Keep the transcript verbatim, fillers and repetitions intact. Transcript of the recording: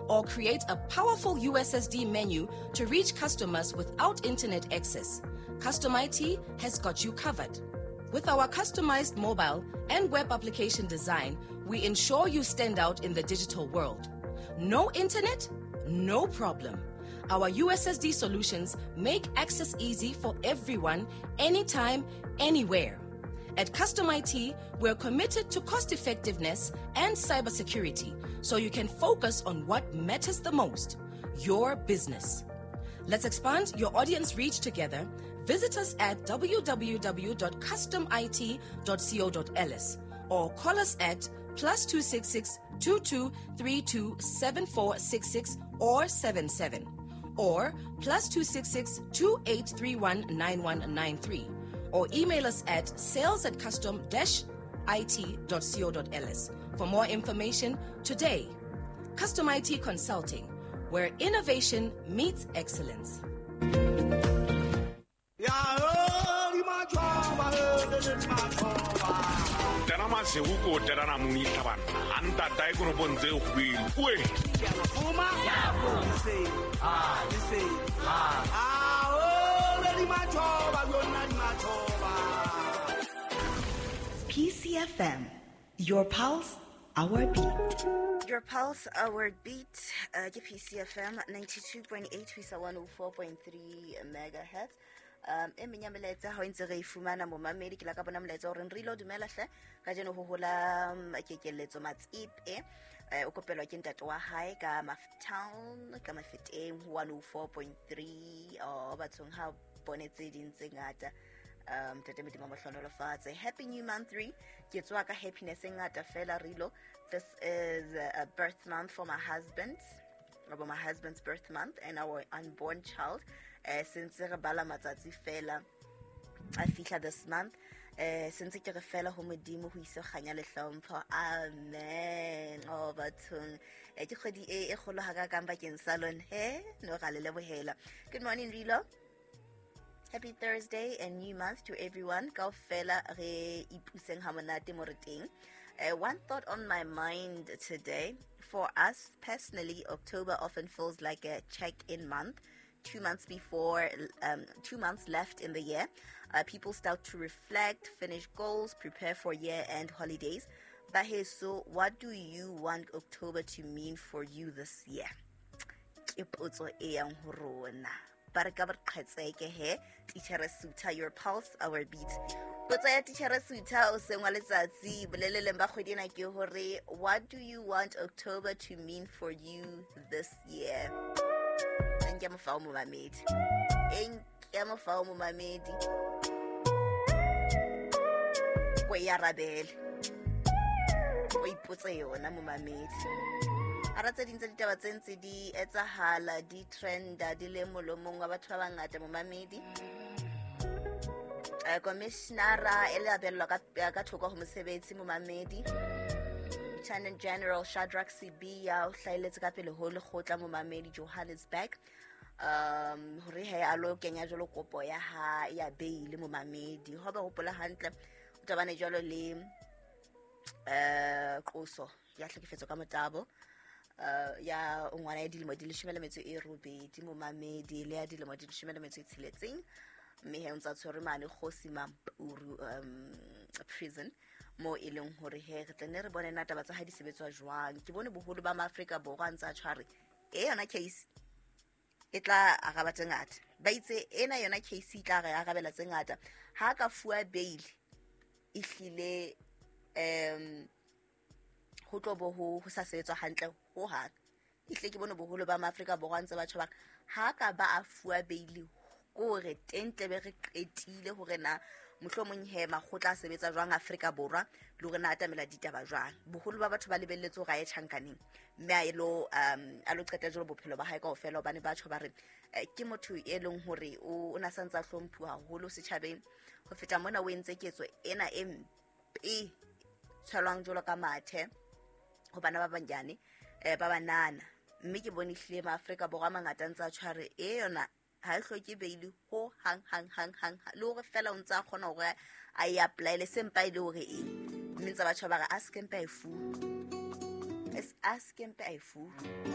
or create a powerful U S S D menu to reach customers without internet access, Custom I T has got you covered. With our customized mobile and web application design, we ensure you stand out in the digital world. No internet? No problem. Our U S S D solutions make access easy for everyone, anytime, anywhere. At Custom I T, we're committed to cost effectiveness and cybersecurity so you can focus on what matters the most, your business. Let's expand your audience reach together. Visit us at w w w dot custom I T dot co dot l s or call us at plus two six six, two two three two, seven four six six or seven seven or plus two six six, two eight three one, nine one nine three. Or email us at sales at custom dash I T dot co dot l s for more information today. Custom I T Consulting, where innovation meets excellence. P C F M, your pulse, our beat. Your pulse, our beat. Uh, P C F M ninety-two point eight, Wisa one oh four point three megahertz. Um, e menyameletsa ha ntse re ifumana mo mamedi ke la ka bona moletsa hore re lo dumela hle ka jeno ho hola kekeletso matsipe o kopelwa ke ntate wa hae ka Maftown ka Mafeteng one oh four point three o batsong ha bonetse dintse ngata. Um, Happy New Month three. Ke happiness ngata fela rilo. This is a birth month for my husband. About my husband's birth month and our unborn child. Uh, since re bala matsatsi fela I fihla this month. Uh, since ke re fela ho modimo ho iso khanya le hlompho. Amen. Oh bathong. E ke khodi e e kholo ha ka kamba ke salon he no ga le lebohela. Good morning Rilo. Happy Thursday and new month to everyone. Kaofela re ipuseng ha monate mo re teng. One thought on my mind today. For us personally, October often feels like a check-in month. Two months before, um, two months left in the year. Uh, people start to reflect, finish goals, prepare for year-end holidays. But hey, so what do you want October to mean for you this year? Teacher Suta, your pulse, our beat. But I teacher Suta, what do you want October to mean for you this year? And I'm a farmer, my mate. And I'm a farmer, my mate. Where Rabel? We put a on, I'm my mate. Aratsa dintse ditaba tsentse di etsahala di trenda di le molomong wa batho ba bangata mo mamedi. Eh commissioner ele abelwa ka ka thoko ho mosebetsi mo mamedi. Lieutenant General Shadrack Sibiya o hlailetse ka pele ho lekgotla mo mamedi Johannesburg. Um hore he a lo kenya jolo kopo ya ha ya bail mo mamedi. Ho ba hopola hantle o tabane jalo le eh qoso ya hlekefetso ka motabo. Uh, ya ngwana ya dilemo di leshome le metso e robedi mo mamedi le ya dilemo di leshome le metso e tsheletseng mme he ntse tshwere mane Kgosi Mampuru um prison mo e leng hore he re tlene re bone nata ba tsa ha di sebetswa jwang ke bone boholo ba Maafrika Borwa ntse a tshware e yona case e tla agaba tsengata ba itse ena yona case e tla re agabela tsengata ha ka fuwa bail e hlile um ho tlobo ho sa sebetswa hantle ho ha ihle ke bone boholo ba Maafrika Borwa ntse ba tshwara ha ka ba a fuwa bail go re tentle be re qetile hore na mohlomong he makgotla sebetsa jwang Afrika Borwa le hore na atamela ditaba jwang boholo ba batho ba lebelletse go ga e tjhankaneng mme a elo um a lo qeta jolo bophelo ba hae ka ofela bane ba tshwa ba re ke motho e leng hore o na santsa hlomphuwa holo setjhabeng ho feta mona o entse ketso ena e mpe tshwalwang jolo ka mathe ho bana ba banjane eh ba banana mme ke bone hlile Maafrika Borwa mangata ntsa tshware e yona ha e hloke bail ho hang hang hang hang le hore fela o ntsa khona hore a e apply le sempa ile hore e mme ntsa ba tshwa ba re ask empa e fu es ask empa e fu